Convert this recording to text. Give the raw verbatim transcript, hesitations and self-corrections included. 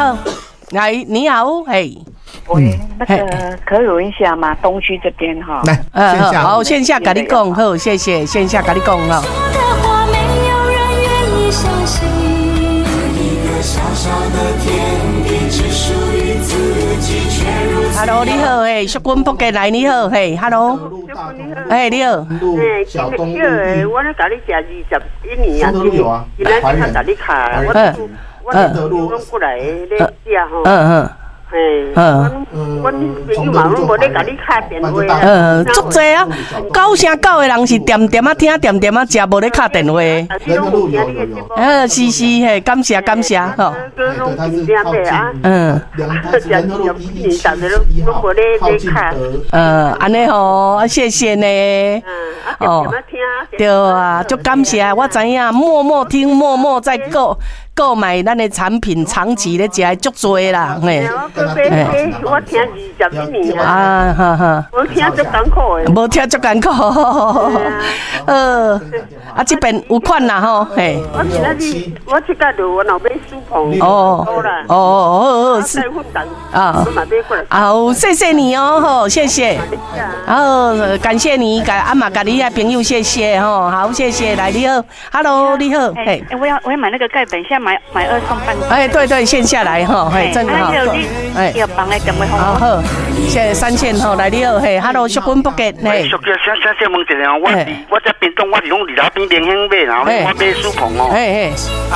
好，来，你好，嘿。 喂，那个可以问一下吗？东区这边哈， 来，线下好，线下跟你讲，好，谢谢，线下跟你讲哈。Hello， 你好，嘿，淑君福建来，你好，嘿 ，Hello， 哎，你好， 哎，小东路，我咧甲你食二十一年啊，今仔日他甲你卡，我我我拢过来咧食吼。嗯嗯。嗯，我朋友嘛拢无咧甲你敲电话啊。 嗯，足济啊，九成九的人是点点啊听，点点啊食，无咧敲电话。呃，是是嘿，感谢感谢吼。嗯。呃，安尼吼，谢谢呢。哦，对啊，足感谢，我知影，默默听，默默在购购买咱的产品，长期咧食足多啦，嘿。 我听二十一年啊，哈哈， 我听足艰苦的， 无听足艰苦，呃，啊，这边有款啦吼，嘿。 我今仔日我即个就我老买书棚， 哦，哦哦是啊， 好，谢谢你哦，吼，谢谢，然后感谢你，感阿妈，感你的朋友，谢谢吼，好，谢谢，来你好 ，Hello， 你好， 嘿，我要我要买那个钙粉，现在买买二送半， 哎，对对，线下来哈，嘿，真的好。 哎，要帮来点位好好，现在三线吼来你好，嘿 ，Hello， 淑君福建，嘿， 淑君，小小小问一下哦，我我这边东我是讲二楼边边乡买，然后我买书棚哦， 嘿嘿。